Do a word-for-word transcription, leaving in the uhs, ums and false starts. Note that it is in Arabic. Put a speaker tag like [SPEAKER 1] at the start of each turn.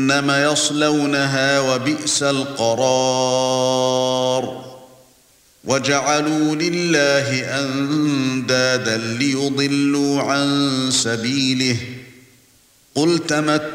[SPEAKER 1] يصلونها وبئس القرار وجعلوا لله أندادا ليضلوا عن سبيله قل تمتعوا